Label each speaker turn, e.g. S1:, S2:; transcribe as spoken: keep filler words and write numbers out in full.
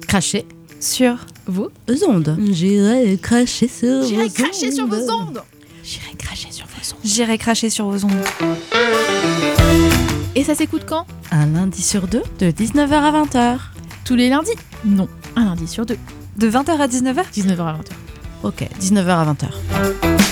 S1: cracher sur vos ondes.
S2: J'irai cracher sur
S1: J'irai
S2: vos
S1: cracher
S2: ondes.
S1: sur vos ondes.
S2: J'irai cracher sur vos ondes.
S3: J'irai cracher sur vos ondes.
S1: Et ça s'écoute quand ?
S2: Un lundi sur deux, de dix-neuf heures à vingt heures.
S1: Tous les lundis ? Non, un lundi sur deux.
S3: De vingt heures à dix-neuf heures ?
S1: dix-neuf heures à vingt heures.
S2: Ok, dix-neuf heures à vingt heures.